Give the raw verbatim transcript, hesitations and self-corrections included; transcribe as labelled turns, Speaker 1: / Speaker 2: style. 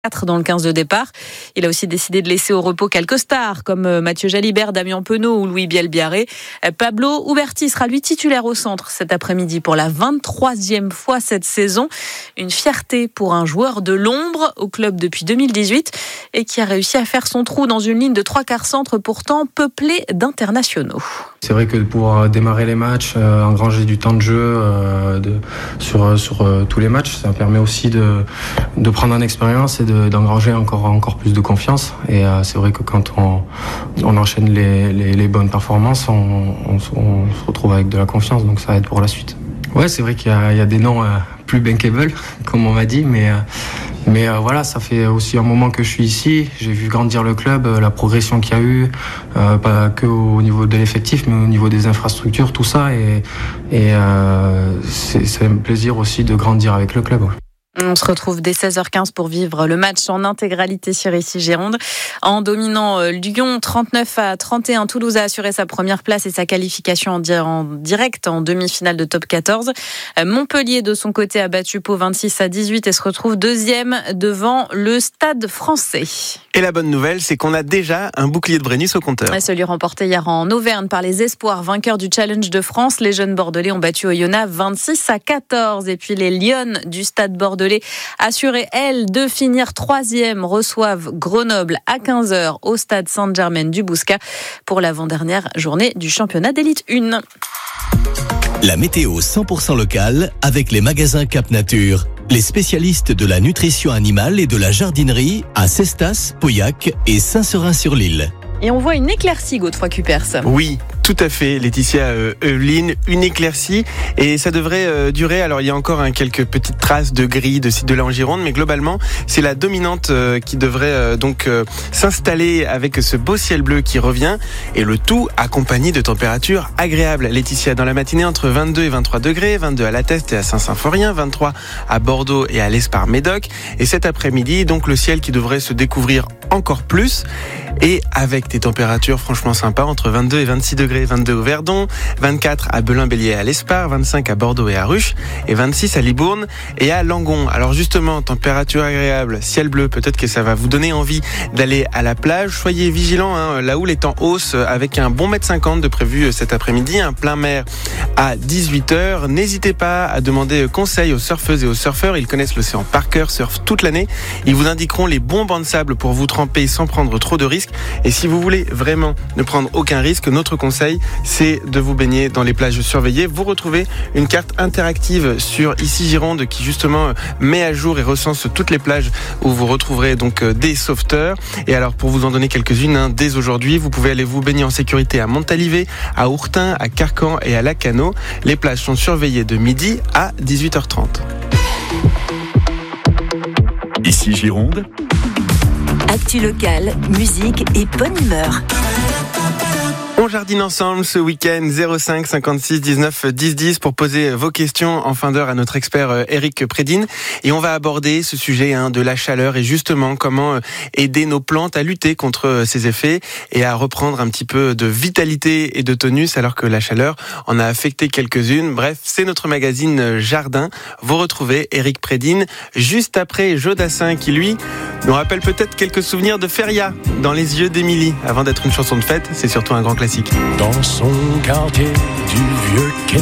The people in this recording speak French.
Speaker 1: dans le quinze de départ. Il a aussi décidé de laisser au repos quelques stars comme Mathieu Jalibert, Damien Penaud ou Louis Bielbiarré. Pablo Uberti sera lui titulaire au centre cet après-midi pour la vingt-troisième fois cette saison. Une fierté pour un joueur de l'ombre au club depuis deux mille dix-huit et qui a réussi à faire son trou dans une ligne de trois quarts centre pourtant peuplée d'internationaux.
Speaker 2: C'est vrai que de pouvoir démarrer les matchs, euh, engranger du temps de jeu euh, de, sur, sur euh, tous les matchs, ça permet aussi de, de prendre en expérience et de, d'engranger encore, encore plus de confiance. Et euh, c'est vrai que quand on, on enchaîne les, les, les bonnes performances, on, on, on se retrouve avec de la confiance, donc ça aide pour la suite. Ouais, c'est vrai qu'il y a, il y a des noms euh, plus bankable, comme on m'a dit, mais, euh, mais euh, voilà, ça fait aussi un moment que je suis ici. J'ai vu grandir le club, euh, la progression qu'il y a eu, euh, pas que au niveau de l'effectif, mais au niveau des infrastructures, tout ça. Et, et euh, c'est, c'est un plaisir aussi de grandir avec le club. Ouais.
Speaker 1: On se retrouve dès seize heures quinze pour vivre le match en intégralité sur ici Gironde. En dominant Lyon trente-neuf à trente et un, Toulouse a assuré sa première place et sa qualification en direct en demi-finale de top quatorze. Montpellier, de son côté, a battu Pau vingt-six à dix-huit et se retrouve deuxième devant le Stade Français.
Speaker 3: Et la bonne nouvelle, c'est qu'on a déjà un bouclier de Brennus au compteur.
Speaker 1: Et celui remporté hier en Auvergne par les Espoirs, vainqueurs du Challenge de France. Les jeunes Bordelais ont battu Oyonnax vingt-six à quatorze. Et puis les Lyonnes du Stade Bordelais, assurées, elles, de finir troisième, reçoivent Grenoble à quinze heures au Stade Sainte-Germaine-du-Bouscat pour l'avant-dernière journée du championnat d'élite un.
Speaker 4: La météo cent pour cent locale avec les magasins Cap Nature. Les spécialistes de la nutrition animale et de la jardinerie à Cestas, Pauillac et Saint-Seurin-sur-l'Île.
Speaker 1: Et on voit une éclaircie, Godefroy Cupers.
Speaker 3: Oui, tout à fait, Laetitia euh, Evelyne, une éclaircie. Et ça devrait euh, durer. Alors, il y a encore hein, quelques petites traces de gris de ci, de là en Gironde. Mais globalement, c'est la dominante euh, qui devrait euh, donc euh, s'installer avec ce beau ciel bleu qui revient. Et le tout accompagné de températures agréables. Laetitia, dans la matinée, entre vingt-deux et vingt-trois degrés. vingt-deux à La Teste et à Saint-Symphorien. vingt-trois à Bordeaux et à l'Espar-Médoc. Et cet après-midi, donc le ciel qui devrait se découvrir encore plus. Et avec des températures franchement sympas entre vingt-deux et vingt-six degrés, vingt-deux au Verdon, vingt-quatre à Belin-Bélier et à l'Espar, vingt-cinq à Bordeaux et à Ruche et vingt-six à Libourne et à Langon. Alors justement, température agréable, ciel bleu, peut-être que ça va vous donner envie d'aller à la plage. Soyez vigilants, hein, la houle est en hausse avec un bon mètre cinquante de prévu cet après-midi, un plein mer à dix-huit heures. N'hésitez pas à demander conseil aux surfeuses et aux surfeurs, ils connaissent l'océan par cœur, surfent toute l'année. Ils vous indiqueront les bons bancs de sable pour vous tremper sans prendre trop de risques. Et si vous voulez vraiment ne prendre aucun risque, notre conseil, c'est de vous baigner dans les plages surveillées. Vous retrouvez une carte interactive sur Ici Gironde qui justement met à jour et recense toutes les plages où vous retrouverez donc des sauveteurs. Et alors pour vous en donner quelques-unes, hein, dès aujourd'hui, vous pouvez aller vous baigner en sécurité à Montalivet, à Ourtin, à Carcan et à Lacano. Les plages sont surveillées de midi à dix-huit heures trente.
Speaker 4: Ici Gironde.
Speaker 5: Actu locale, musique et bonne humeur.
Speaker 3: On jardine ensemble ce week-end, zéro cinq cinquante-six dix-neuf dix dix pour poser vos questions en fin d'heure à notre expert Eric Prédine. Et on va aborder ce sujet hein, de la chaleur et justement comment aider nos plantes à lutter contre ces effets et à reprendre un petit peu de vitalité et de tonus alors que la chaleur en a affecté quelques-unes. Bref, c'est notre magazine Jardin. Vous retrouvez Eric Prédine juste après Jodassin qui lui nous rappelle peut-être quelques souvenirs de Feria dans les yeux d'Émilie. Avant d'être une chanson de fête, c'est surtout un grand classique.
Speaker 6: Dans son quartier du vieux quai